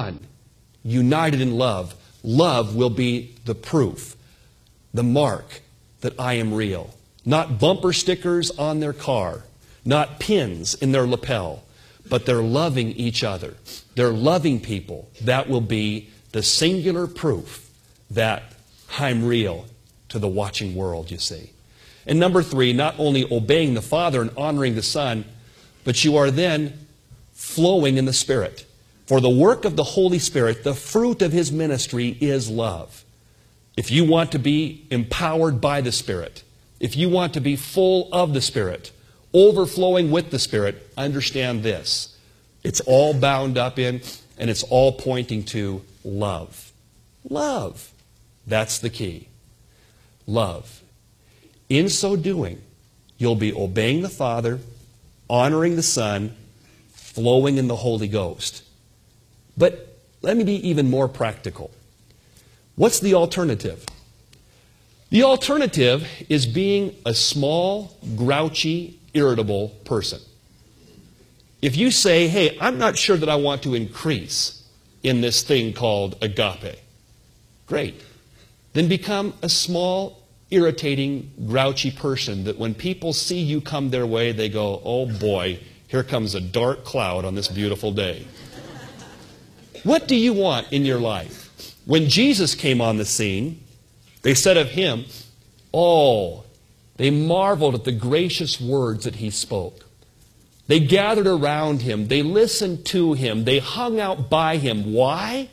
one, united in love, love will be the proof, the mark that I am real. Not bumper stickers on their car, not pins in their lapel, but they're loving each other. They're loving people. That will be the singular proof that I'm real to the watching world, you see. And number 3, not only obeying the Father and honoring the Son, but you are then flowing in the Spirit. For the work of the Holy Spirit, the fruit of His ministry is love. If you want to be empowered by the Spirit, if you want to be full of the Spirit, overflowing with the Spirit, understand this. It's all bound up in, and it's all pointing to love. Love. That's the key. Love. In so doing, you'll be obeying the Father, honoring the Son, flowing in the Holy Ghost. But let me be even more practical. What's the alternative? The alternative is being a small, grouchy, irritable person. If you say, hey, I'm not sure that I want to increase in this thing called agape, great. Then become a small, irritating, grouchy person that when people see you come their way, they go, oh boy, here comes a dark cloud on this beautiful day. What do you want in your life? When Jesus came on the scene, they said of Him, oh, they marveled at the gracious words that He spoke. They gathered around Him. They listened to Him. They hung out by Him. Why?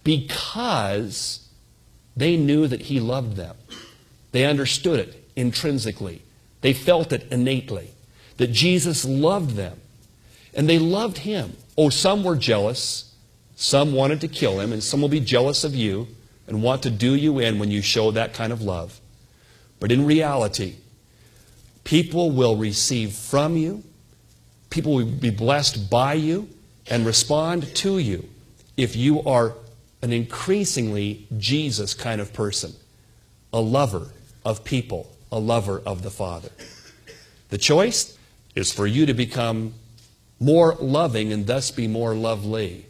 Because they knew that He loved them. They understood it intrinsically. They felt it innately, that Jesus loved them. And they loved Him. Oh, some were jealous. Some wanted to kill Him. And some will be jealous of you and want to do you in when you show that kind of love. But in reality, people will receive from you, people will be blessed by you and respond to you if you are an increasingly Jesus kind of person, a lover of people, a lover of the Father. The choice is for you to become more loving and thus be more lovely,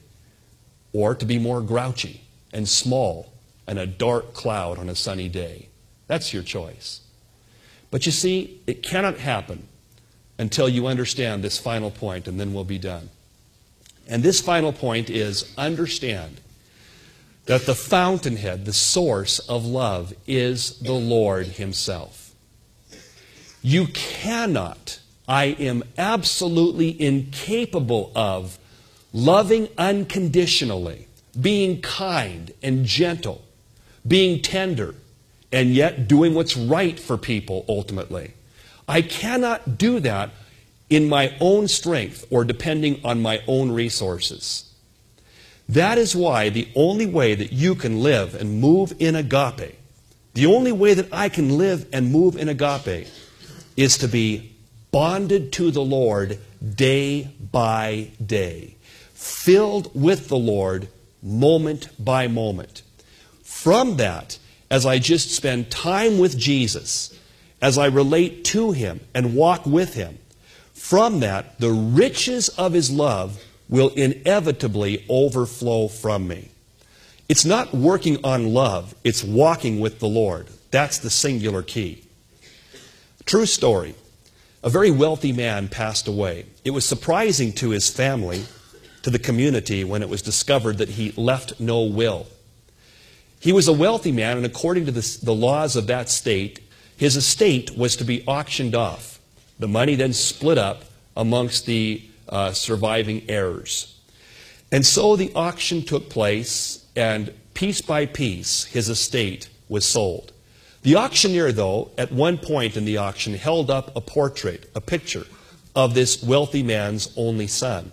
or to be more grouchy and small and a dark cloud on a sunny day. That's your choice. But you see, it cannot happen until you understand this final point, and then we'll be done. And this final point is understand that the fountainhead, the source of love, is the Lord Himself. You cannot, I am absolutely incapable of loving unconditionally, being kind and gentle, being tender, and yet doing what's right for people ultimately. I cannot do that in my own strength or depending on my own resources. That is why the only way that you can live and move in agape, the only way that I can live and move in agape, is to be bonded to the Lord day by day, filled with the Lord moment by moment. From that, as I just spend time with Jesus, as I relate to Him and walk with Him, from that, the riches of His love will inevitably overflow from me. It's not working on love, it's walking with the Lord. That's the singular key. True story. A very wealthy man passed away. It was surprising to his family, to the community, when it was discovered that he left no will. He was a wealthy man, and according to the laws of that state, his estate was to be auctioned off. The money then split up amongst the surviving heirs. And so the auction took place, and piece by piece, his estate was sold. The auctioneer, though, at one point in the auction, held up a portrait, a picture, of this wealthy man's only son.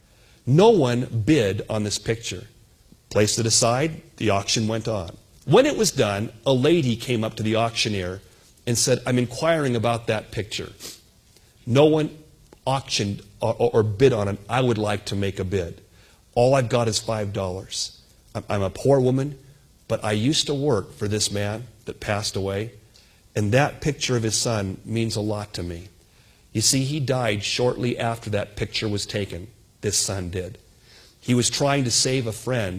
No one bid on this picture. Placed it aside, the auction went on. When it was done, a lady came up to the auctioneer and said, I'm inquiring about that picture. No one auctioned or bid on it. I would like to make a bid. All I've got is $5. I'm a poor woman, but I used to work for this man that passed away, and that picture of his son means a lot to me. You see, he died shortly after that picture was taken. This son did. He was trying to save a friend